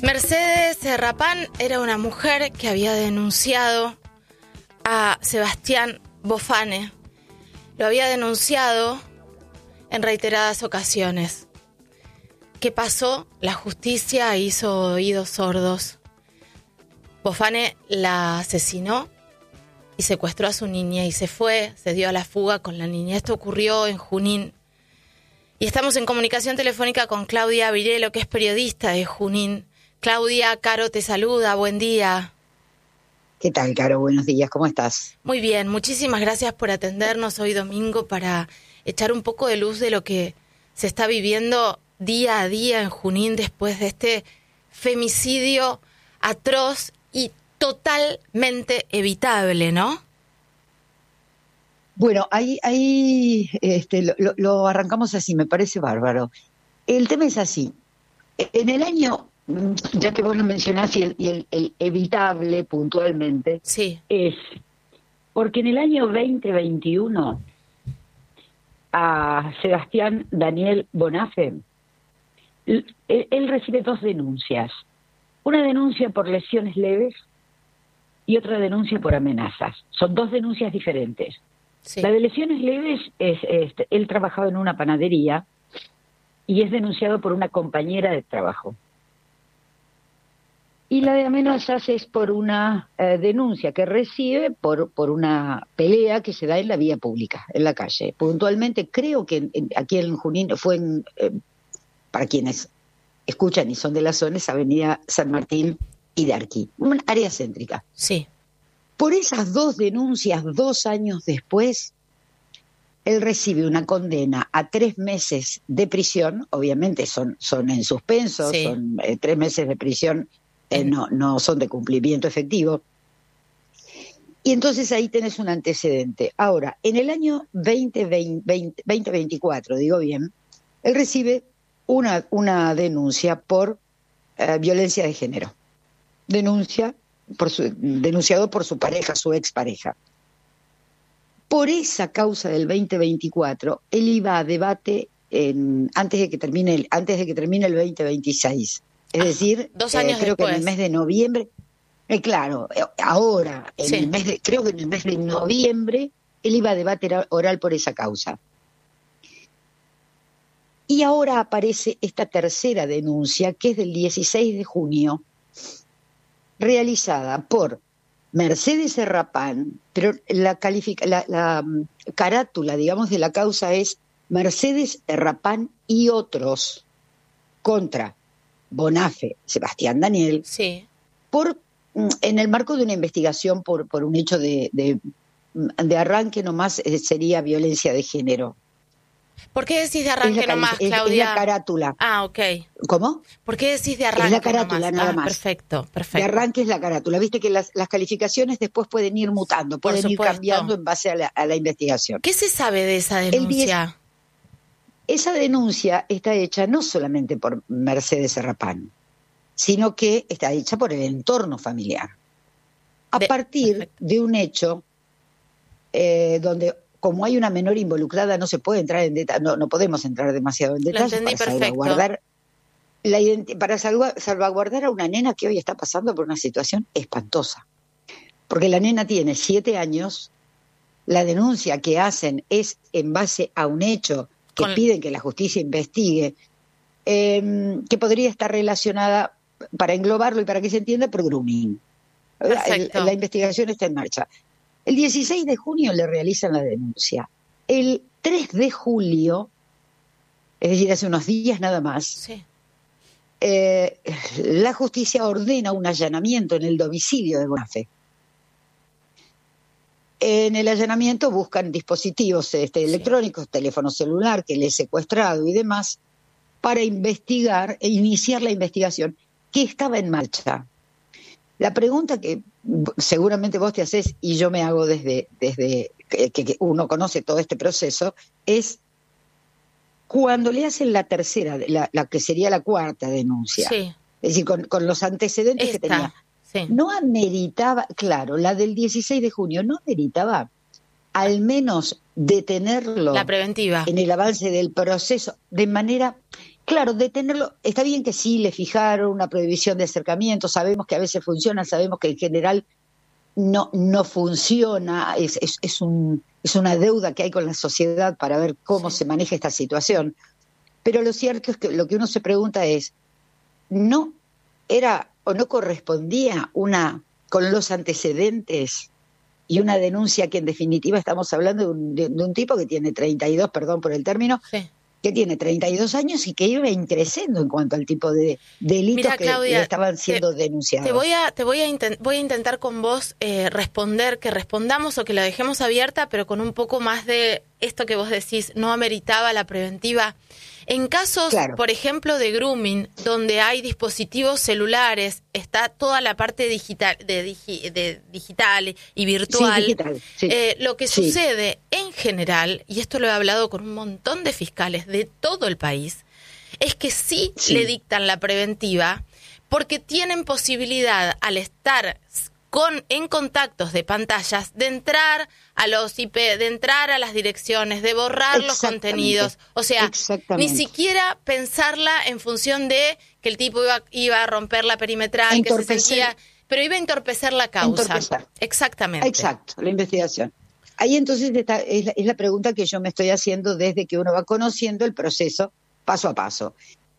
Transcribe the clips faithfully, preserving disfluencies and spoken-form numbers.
Mercedes Serrapán era una mujer que había denunciado a Sebastián Bofane. Lo había denunciado en reiteradas ocasiones. ¿Qué pasó? La justicia hizo oídos sordos. Bofane la asesinó y secuestró a su niña y se fue, se dio a la fuga con la niña. Esto ocurrió en Junín. Y estamos en comunicación telefónica con Claudia Virelo, que es periodista de Junín. Claudia, Caro te saluda, buen día. ¿Qué tal, Caro? Buenos días, ¿cómo estás? Muy bien, muchísimas gracias por atendernos hoy domingo para echar un poco de luz de lo que se está viviendo día a día en Junín después de este femicidio atroz y totalmente evitable, ¿no? Bueno, ahí, ahí este, lo, lo arrancamos así, me parece bárbaro. El tema es así. En el año, ya que vos lo mencionás, y el, y el, el evitable puntualmente, sí, es porque en el año veinte veintiuno a Sebastián Daniel Bonafe, él, él recibe dos denuncias. Una denuncia por lesiones leves y otra denuncia por amenazas. Son dos denuncias diferentes. Sí. La de lesiones leves es, es, él trabajaba en una panadería y es denunciado por una compañera de trabajo. Y la de amenazas es por una eh, denuncia que recibe por, por una pelea que se da en la vía pública, en la calle. Puntualmente, creo que en, en, aquí en Junín fue, en, eh, para quienes escuchan y son de la zona, es Avenida San Martín y de Arquí, una área céntrica. Sí. Por esas dos denuncias, dos años después, él recibe una condena a tres meses de prisión. Obviamente son, son en suspenso, sí. son eh, tres meses de prisión, eh, no, no son de cumplimiento efectivo. Y entonces ahí tenés un antecedente. Ahora, en el año veinte veinticuatro, digo bien, él recibe una, una denuncia por eh, violencia de género. Denuncia por su, denunciado por su pareja, su expareja. Por esa causa del veinte veinticuatro, él iba a debate en, antes de que termine el, antes de que termine el veinte veintiséis. Es ah, decir, dos años eh, creo después. que en el mes de noviembre, eh, claro, eh, ahora, en sí. el mes de, creo que en el mes de noviembre, él iba a debate oral por esa causa. Y ahora aparece esta tercera denuncia, que es del dieciséis de junio, realizada por Mercedes Serrapán, pero la, califica, la, la carátula, digamos, de la causa es Mercedes Serrapán y otros contra Bonafe, Sebastián Daniel, sí. por en el marco de una investigación por, por un hecho de, de, de arranque nomás eh, sería violencia de género. ¿Por qué decís de arranque la, nomás, es, Claudia? Es la carátula. Ah, ok. ¿Cómo? ¿Por qué decís de arranque Es la carátula, nomás? nada ah, más. Perfecto, perfecto. De arranque es la carátula. Viste que las, las calificaciones después pueden ir mutando, pueden ir cambiando en base a la, a la investigación. ¿Qué se sabe de esa denuncia? diez, esa denuncia está hecha no solamente por Mercedes Serrapán, sino que está hecha por el entorno familiar. A de, partir perfecto. de un hecho eh, donde, como hay una menor involucrada, no se puede entrar en detalle, no, no podemos entrar demasiado en detalle para perfecto. salvaguardar la identi- para salva- salvaguardar a una nena que hoy está pasando por una situación espantosa. Porque la nena tiene siete años, la denuncia que hacen es en base a un hecho que Con... piden que la justicia investigue, eh, que podría estar relacionada, para englobarlo y para que se entienda, por grooming. El, la investigación está en marcha. El dieciséis de junio le realizan la denuncia. El tres de julio, es decir, hace unos días nada más, sí. eh, la justicia ordena un allanamiento en el domicilio de Bonafe. En el allanamiento buscan dispositivos este, sí. electrónicos, teléfono celular que le he secuestrado y demás, para investigar e iniciar la investigación que estaba en marcha. La pregunta que seguramente vos te hacés y yo me hago desde, desde que, que uno conoce todo este proceso es cuando le hacen la tercera, la, la que sería la cuarta denuncia, sí. es decir, con, con los antecedentes Esta, que tenía, sí. no ameritaba, claro, la del dieciséis de junio no ameritaba al menos detenerlo la preventiva en el avance del proceso de manera... claro, detenerlo, está bien que sí, le fijaron una prohibición de acercamiento, sabemos que a veces funciona, sabemos que en general no, no funciona, es, es, es, un, es una deuda que hay con la sociedad para ver cómo sí. se maneja esta situación. Pero lo cierto es que lo que uno se pregunta es, ¿no era o no correspondía una con los antecedentes y una denuncia que en definitiva estamos hablando de un, de, de un tipo que tiene treinta y dos, perdón por el término, sí. que tiene treinta y dos años y que iba increciendo en cuanto al tipo de delitos Mira, que Claudia, le estaban siendo te, denunciados? Te voy a, te voy a, intent, voy a intentar con vos eh, responder, que respondamos o que la dejemos abierta, pero con un poco más de esto que vos decís, no ameritaba la preventiva. En casos, claro. por ejemplo, de grooming, donde hay dispositivos celulares, está toda la parte digital, de, digi, de digital y virtual, sí, digital, sí. Eh, lo que sí. sucede en general, y esto lo he hablado con un montón de fiscales de todo el país, es que sí, sí. le dictan la preventiva porque tienen posibilidad, al estar con en contactos de pantallas, de entrar a los I P, de entrar a las direcciones, de borrar los contenidos. O sea, ni siquiera pensarla en función de que el tipo iba, iba a romper la perimetral, entorpecer, que se sentía, pero iba a entorpecer la causa. Entorpecer. Exactamente. Exacto, la investigación. Ahí entonces está, es, la, es la pregunta que yo me estoy haciendo desde que uno va conociendo el proceso paso a paso.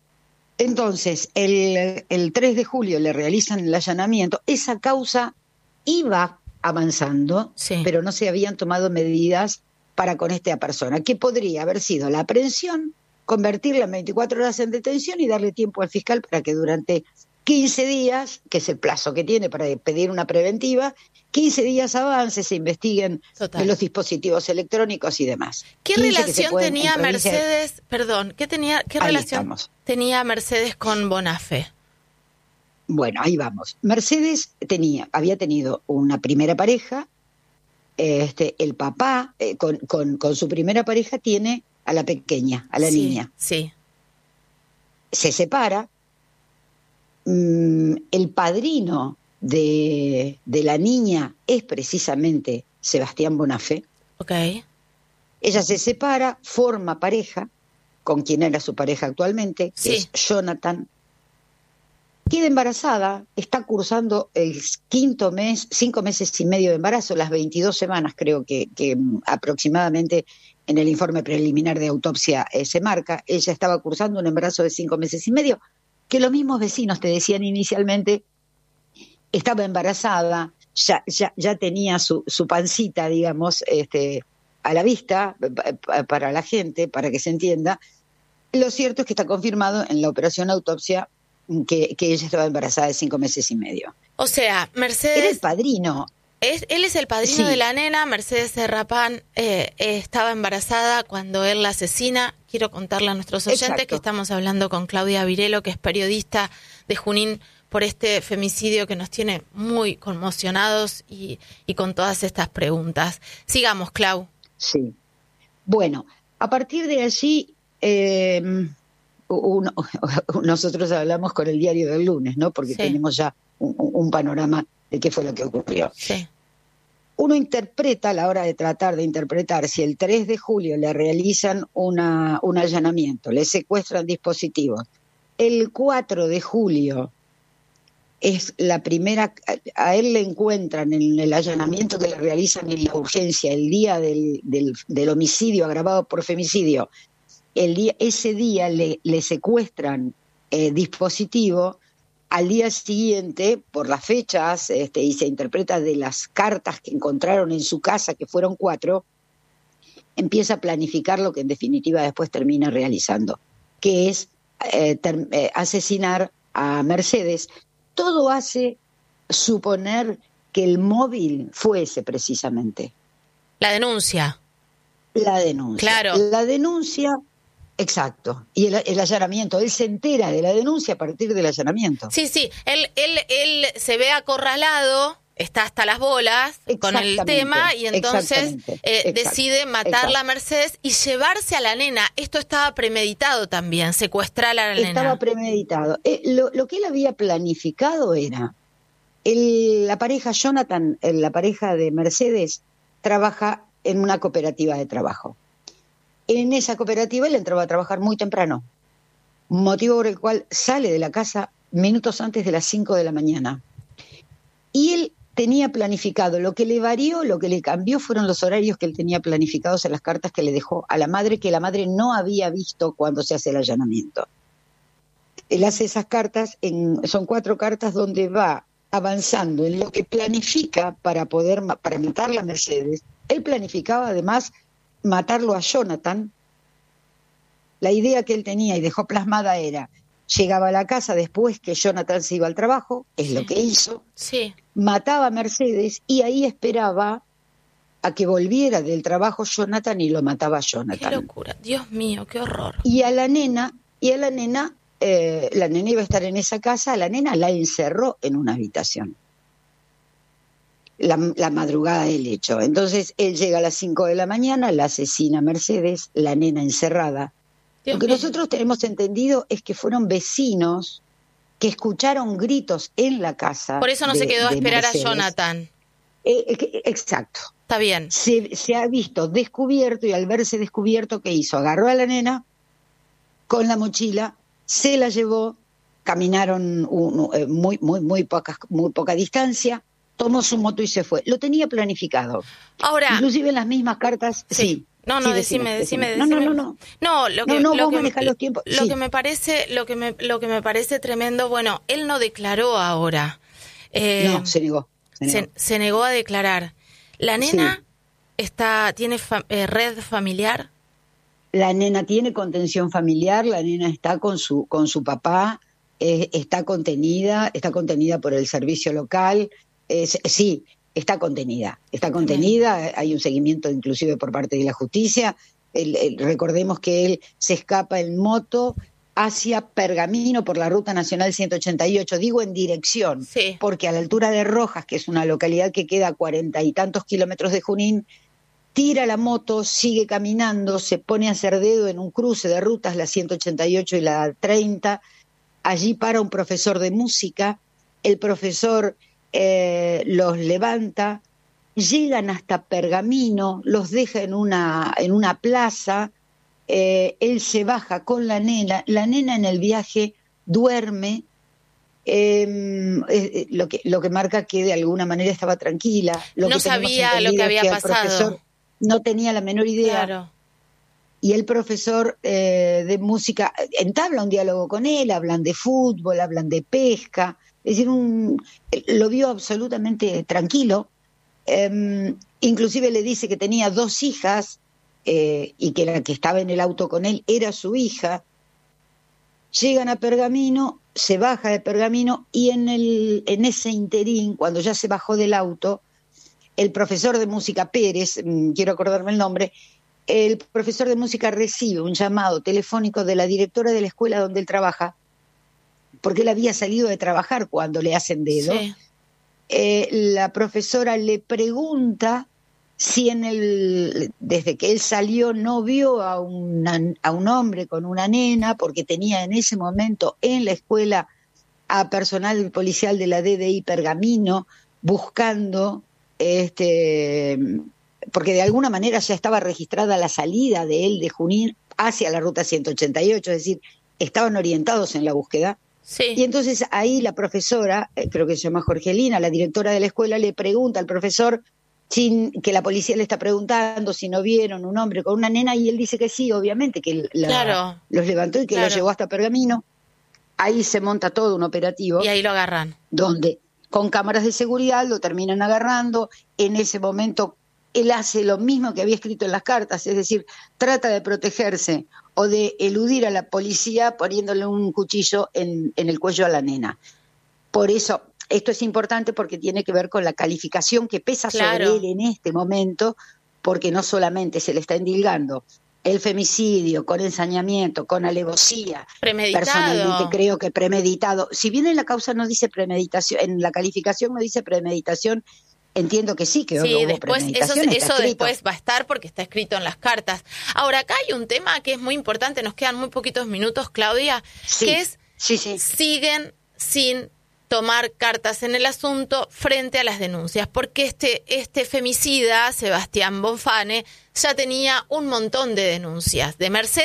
Entonces, el, el tres de julio le realizan el allanamiento, esa causa iba avanzando, sí. pero no se habían tomado medidas para con esta persona, que podría haber sido la aprehensión, convertirla en veinticuatro horas en detención y darle tiempo al fiscal para que durante quince días, que es el plazo que tiene para pedir una preventiva, quince días avance, se investiguen Total. los dispositivos electrónicos y demás. ¿Qué relación tenía Mercedes, perdón, qué tenía qué relación estamos. tenía Mercedes con Bonafé? Bueno, ahí vamos. Mercedes tenía, había tenido una primera pareja, este, el papá eh, con, con, con su primera pareja tiene a la pequeña, a la sí, niña. Sí. Se separa, mm, el padrino de, de la niña es precisamente Sebastián Bonafé. Okay. Ella se separa, forma pareja con quien era su pareja actualmente, que sí. es Jonathan. Queda embarazada, está cursando el quinto mes, cinco meses y medio de embarazo, las veintidós semanas creo que, que aproximadamente en el informe preliminar de autopsia eh, se marca. Ella estaba cursando un embarazo de cinco meses y medio, que los mismos vecinos te decían inicialmente, estaba embarazada, ya, ya, ya tenía su, su pancita, digamos, este, a la vista, para la gente, para que se entienda. Lo cierto es que está confirmado en la operación autopsia Que, que ella estaba embarazada de cinco meses y medio. O sea, Mercedes... Era el padrino. Es, él es el padrino sí. de la nena. Mercedes Serrapán eh, eh, estaba embarazada cuando él la asesina. Quiero contarle a nuestros oyentes Exacto. que estamos hablando con Claudia Virelo, que es periodista de Junín, por este femicidio que nos tiene muy conmocionados y, y con todas estas preguntas. Sigamos, Clau. Sí. Bueno, a partir de allí... Eh, Uno, nosotros hablamos con el diario del lunes, ¿no? Porque sí. tenemos ya un, un panorama de qué fue lo que ocurrió. Sí. Uno interpreta, a la hora de tratar de interpretar, si el tres de julio le realizan una, un allanamiento, le secuestran dispositivos, el cuatro de julio es la primera, a él le encuentran en el allanamiento que le realizan en la urgencia, el día del, del, del homicidio agravado por femicidio, El día, ese día le, le secuestran eh, dispositivo, al día siguiente, por las fechas, este, y se interpreta de las cartas que encontraron en su casa, que fueron cuatro, empieza a planificar lo que en definitiva después termina realizando, que es eh, ter, eh, asesinar a Mercedes. Todo hace suponer que el móvil fue ese precisamente. La denuncia. La denuncia. Claro. La denuncia... Exacto, y el, el allanamiento, él se entera de la denuncia a partir del allanamiento. Sí, sí, él, él, él se ve acorralado, está hasta las bolas con el tema y entonces eh, decide matarla a Mercedes y llevarse a la nena. Esto estaba premeditado también, secuestrar a la estaba nena. Estaba premeditado. Eh, lo, lo que él había planificado era, el, la pareja Jonathan, la pareja de Mercedes, trabaja en una cooperativa de trabajo. En esa cooperativa él entraba a trabajar muy temprano. motivo por el cual sale de la casa minutos antes de las cinco de la mañana. Y él tenía planificado, lo que le varió, lo que le cambió fueron los horarios que él tenía planificados en las cartas que le dejó a la madre, que la madre no había visto cuando se hace el allanamiento. Él hace esas cartas, en, son cuatro cartas donde va avanzando en lo que planifica para poder para matar a Mercedes. Él planificaba además matarlo a Jonathan. La idea que él tenía y dejó plasmada era, llegaba a la casa después que Jonathan se iba al trabajo, es sí. lo que hizo, sí. mataba a Mercedes y ahí esperaba a que volviera del trabajo Jonathan y lo mataba a Jonathan. Qué locura, Dios mío, qué horror. Y a la nena, y a la nena, eh, la nena iba a estar en esa casa, la nena la encerró en una habitación. La, la madrugada del hecho. Entonces él llega a las cinco de la mañana, la asesina a Mercedes, la nena encerrada. Dios Lo que mío. Nosotros tenemos entendido es que fueron vecinos que escucharon gritos en la casa. Por eso no de, se quedó a esperar Mercedes. a Jonathan. Eh, eh, exacto. Está bien. Se, se ha visto descubierto y al verse descubierto, ¿qué hizo? Agarró a la nena con la mochila, se la llevó, caminaron un, un, muy, muy, muy, poca, muy poca distancia, tomó su moto y se fue. Lo tenía planificado. Ahora. Inclusive en las mismas cartas, sí. sí. No, no, sí, decime, decime, decime. decime. No, no, no, no. No, lo que, no, no lo vos que, manejás los tiempos. Lo sí. que me parece, lo que me, lo que me parece tremendo, bueno, él no declaró ahora. Eh, no, se negó. Se negó. Se, se negó a declarar. ¿La nena sí. está, tiene fa, eh, red familiar? La nena tiene contención familiar, la nena está con su, con su papá, eh, está contenida, está contenida por el servicio local, eh, sí, está contenida, está contenida, Bien. Hay un seguimiento inclusive por parte de la justicia. El, el, recordemos que él se escapa en moto hacia Pergamino por la Ruta Nacional ciento ochenta y ocho, digo en dirección, sí. porque a la altura de Rojas, que es una localidad que queda a cuarenta y tantos kilómetros de Junín, tira la moto, sigue caminando, se pone a hacer dedo en un cruce de rutas, la ciento ochenta y ocho y la treinta, allí para un profesor de música, el profesor eh, los levanta, llegan hasta Pergamino, los deja en una, en una plaza, eh, él se baja con la nena, la nena en el viaje duerme, eh, eh, lo, que, lo que marca que de alguna manera estaba tranquila. Lo no que sabía lo que había que pasado. No tenía la menor idea. Claro. Y el profesor eh, de música entabla un diálogo con él, hablan de fútbol, hablan de pesca, es decir, un, lo vio absolutamente tranquilo. Eh, inclusive le dice que tenía dos hijas eh, y que la que estaba en el auto con él era su hija. Llegan a Pergamino, se baja de Pergamino y en, el, en ese interín, cuando ya se bajó del auto, el profesor de música Pérez, quiero acordarme el nombre, el profesor de música recibe un llamado telefónico de la directora de la escuela donde él trabaja, porque él había salido de trabajar cuando le hacen dedo. Sí. Eh, la profesora le pregunta si en el, desde que él salió no vio a, una, a un hombre con una nena, porque tenía en ese momento en la escuela a personal policial de la D D I Pergamino buscando... Este, porque de alguna manera ya estaba registrada la salida de él de Junín hacia la ruta ciento ochenta y ocho, es decir, estaban orientados en la búsqueda. Sí. Y entonces ahí la profesora, eh, creo que se llama Jorgelina, la directora de la escuela, le pregunta al profesor, sin que la policía le está preguntando si no vieron un hombre con una nena, y él dice que sí, obviamente, que la, claro. los levantó y que claro. los llevó hasta Pergamino. Ahí se monta todo un operativo. Y ahí lo agarran. Donde... con cámaras de seguridad lo terminan agarrando. En ese momento él hace lo mismo que había escrito en las cartas, es decir, trata de protegerse o de eludir a la policía poniéndole un cuchillo en, en el cuello a la nena. Por eso, esto es importante porque tiene que ver con la calificación que pesa claro. sobre él en este momento, porque no solamente se le está endilgando el femicidio, con ensañamiento, con alevosía, premeditado. Personalmente creo que premeditado. Si bien en la causa no dice premeditación, en la calificación no dice premeditación, entiendo que sí, que sí, hubo después, premeditación. Eso, eso después va a estar porque está escrito en las cartas. Ahora, acá hay un tema que es muy importante, nos quedan muy poquitos minutos, Claudia, sí, que es, sí, sí. siguen sin tomar cartas en el asunto frente a las denuncias, porque este, este femicida, Sebastián Bonfane, ya tenía un montón de denuncias. De Mercedes,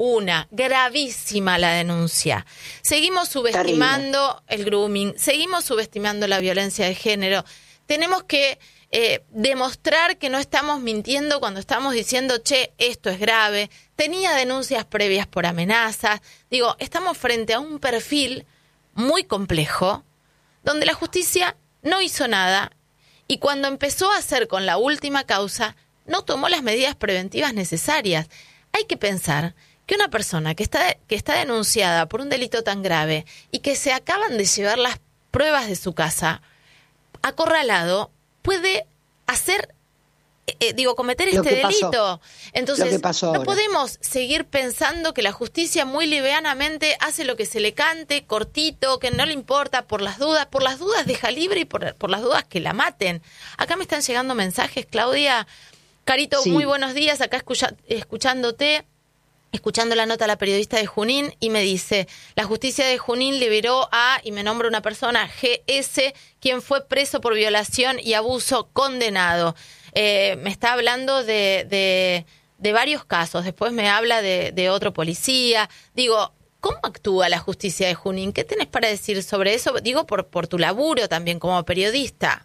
una, gravísima la denuncia. Seguimos subestimando Terrible. el grooming, seguimos subestimando la violencia de género. Tenemos que eh, demostrar que no estamos mintiendo cuando estamos diciendo, che, esto es grave. Tenía denuncias previas por amenazas. Digo, estamos frente a un perfil muy complejo donde la justicia no hizo nada y cuando empezó a hacer con la última causa, no tomó las medidas preventivas necesarias. Hay que pensar que una persona que está, que está denunciada por un delito tan grave y que se acaban de llevar las pruebas de su casa, acorralado, puede hacer, eh, digo, cometer este delito. Entonces, no podemos seguir pensando que la justicia muy livianamente hace lo que se le cante, cortito, que no le importa, por las dudas, por las dudas deja libre y por, por las dudas que la maten. Acá me están llegando mensajes, Claudia. Carito, sí. Muy buenos días, acá escucha, escuchándote, escuchando la nota a la periodista de Junín, y me dice, la justicia de Junín liberó a, y me nombra una persona, G S, quien fue preso por violación y abuso, condenado. Eh, me está hablando de, de, de varios casos, después me habla de, de otro policía. Digo, ¿cómo actúa la justicia de Junín? ¿Qué tenés para decir sobre eso? Digo, por, por tu laburo también como periodista.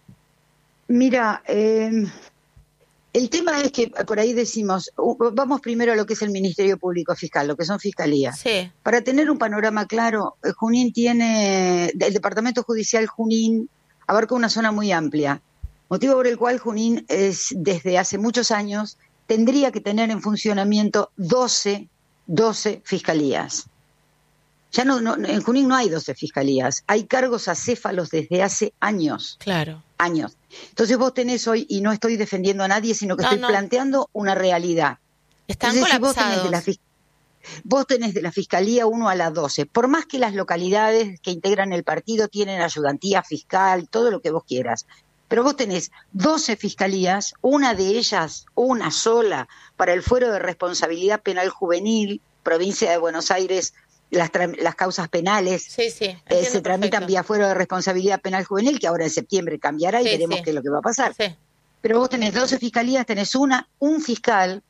Mira, eh... el tema es que por ahí decimos, uh, vamos primero a lo que es el Ministerio Público Fiscal, lo que son fiscalías. Sí. Para tener un panorama claro, Junín tiene, el Departamento Judicial Junín abarca una zona muy amplia, motivo por el cual Junín es, desde hace muchos años tendría que tener en funcionamiento doce, doce fiscalías. Ya no, no, en Junín no hay doce fiscalías, hay cargos acéfalos desde hace años. Claro. Años. Entonces vos tenés hoy, y no estoy defendiendo a nadie, sino que no, estoy no. planteando una realidad. Están Entonces, colapsados. Si vos, tenés de la, vos tenés de la Fiscalía uno a la doce, por más que las localidades que integran el partido tienen ayudantía fiscal, todo lo que vos quieras, pero vos tenés doce fiscalías, una de ellas, una sola, para el fuero de responsabilidad penal juvenil, provincia de Buenos Aires. Las, las causas penales sí, sí, eh, se tramitan vía fuero de responsabilidad penal juvenil, que ahora en septiembre cambiará y sí, veremos sí. qué es lo que va a pasar. Sí. Pero vos tenés doce fiscalías, tenés una, un fiscal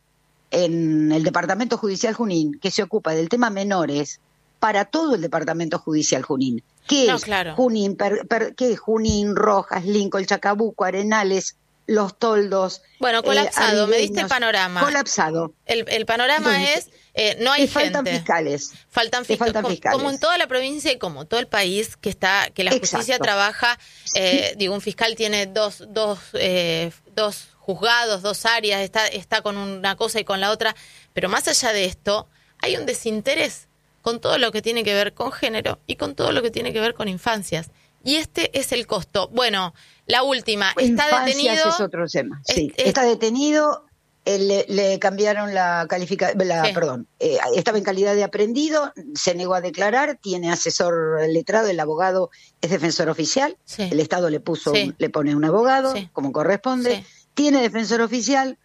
en el Departamento Judicial Junín que se ocupa del tema menores para todo el Departamento Judicial Junín. ¿Qué no, es claro. Junín? Per, per, ¿Qué es Junín, Rojas, Lincoln, Chacabuco, Arenales, Los Toldos? Bueno, colapsado, eh, me diste panorama. Colapsado. El, el panorama Entonces, es... Eh, no hay faltan gente. fiscales. Faltan, fi- faltan como, fiscales. Como en toda la provincia y como todo el país, que está que la justicia Exacto. trabaja, eh, digo, un fiscal tiene dos, dos, eh, dos juzgados, dos áreas, está, está con una cosa y con la otra, pero más allá de esto, hay un desinterés con todo lo que tiene que ver con género y con todo lo que tiene que ver con infancias. Y este es el costo. Bueno, la última, está infancias detenido. Es otro tema. Sí, es, está detenido. Le, le cambiaron la calificación, sí. perdón, eh, estaba en calidad de aprendido, se negó a declarar, tiene asesor letrado, el abogado es defensor oficial, sí. el Estado le puso, sí. le pone un abogado, sí. como corresponde, sí. tiene defensor oficial,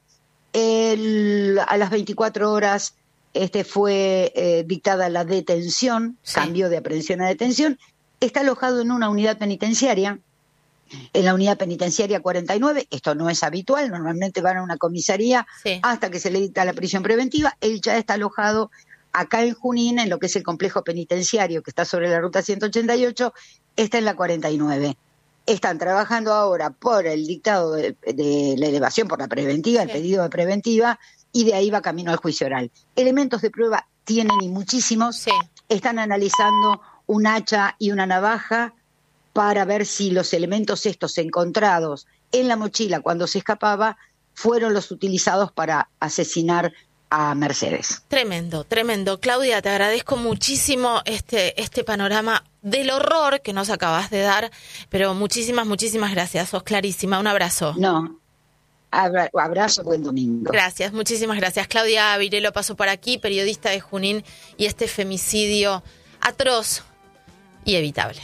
el, a las veinticuatro horas este fue eh, dictada la detención, sí. cambio de aprehensión a detención, está alojado en una unidad penitenciaria, en la unidad penitenciaria cuarenta y nueve, esto no es habitual, normalmente van a una comisaría sí. hasta que se le dicta la prisión preventiva, él ya está alojado acá en Junín, en lo que es el complejo penitenciario que está sobre la ruta ciento ochenta y ocho, está en la cuarenta y nueve. Están trabajando ahora por el dictado de, de la elevación, por la preventiva, sí. el pedido de preventiva, y de ahí va camino al juicio oral. Elementos de prueba tienen y muchísimos, sí. están analizando un hacha y una navaja, para ver si los elementos estos encontrados en la mochila cuando se escapaba fueron los utilizados para asesinar a Mercedes. Tremendo, tremendo. Claudia, te agradezco muchísimo este, este panorama del horror que nos acabas de dar, pero muchísimas, muchísimas gracias. Sos clarísima. Un abrazo. No, abra- abrazo, buen domingo. Gracias, muchísimas gracias. Claudia Virelo pasó por aquí, periodista de Junín, y este femicidio atroz y evitable.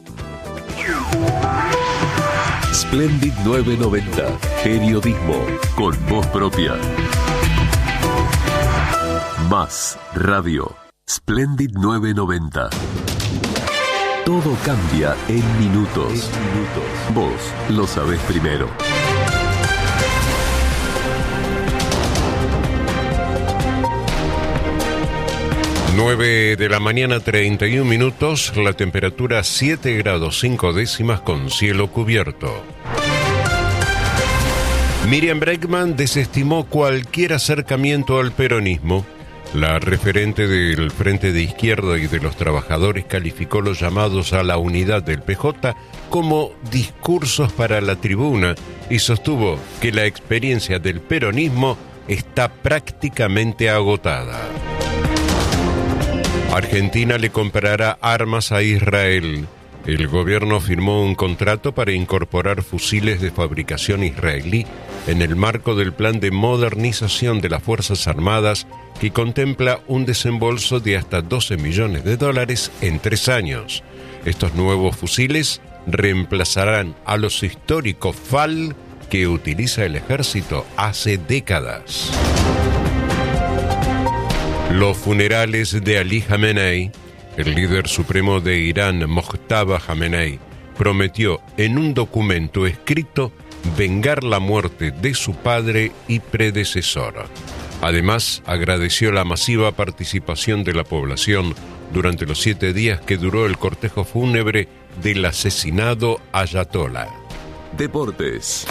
Splendid nueve noventa, periodismo con voz propia. Más radio. Splendid nueve noventa. Todo cambia en minutos. En minutos. Vos lo sabés primero. nueve de la mañana, treinta y un minutos, la temperatura siete grados cinco décimas con cielo cubierto. Miriam Bregman desestimó cualquier acercamiento al peronismo. La referente del Frente de Izquierda y de los Trabajadores calificó los llamados a la unidad del P J como discursos para la tribuna y sostuvo que la experiencia del peronismo está prácticamente agotada. Argentina le comprará armas a Israel. El gobierno firmó un contrato para incorporar fusiles de fabricación israelí en el marco del plan de modernización de las Fuerzas Armadas que contempla un desembolso de hasta doce millones de dólares en tres años. Estos nuevos fusiles reemplazarán a los históricos F A L que utiliza el ejército hace décadas. Los funerales de Ali Khamenei, el líder supremo de Irán, Mojtaba Khamenei, prometió en un documento escrito vengar la muerte de su padre y predecesor. Además, agradeció la masiva participación de la población durante los siete días que duró el cortejo fúnebre del asesinado ayatolá. Deportes.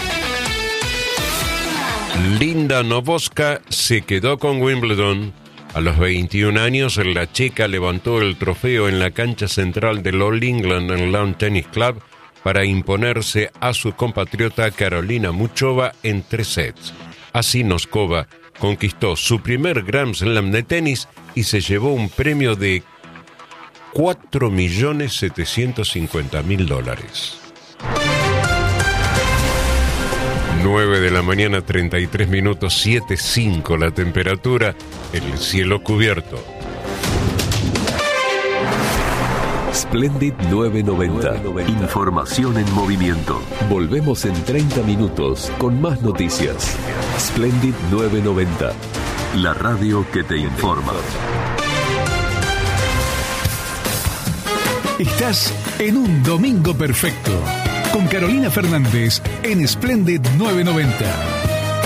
Linda Novoska se quedó con Wimbledon. A los veintiún años, la checa levantó el trofeo en la cancha central del All England Lawn Tennis Club para imponerse a su compatriota Karolina Muchova en tres sets. Así, Noskova conquistó su primer Grand Slam de tenis y se llevó un premio de cuatro millones setecientos cincuenta mil dólares. nueve de la mañana, treinta y tres minutos, siete cinco la temperatura, el cielo cubierto. Splendid novecientos noventa. Información en movimiento. Volvemos en treinta minutos con más noticias. Splendid novecientos noventa. La radio que te informa. Estás en un domingo perfecto con Carolina Fernández en Splendid novecientos noventa.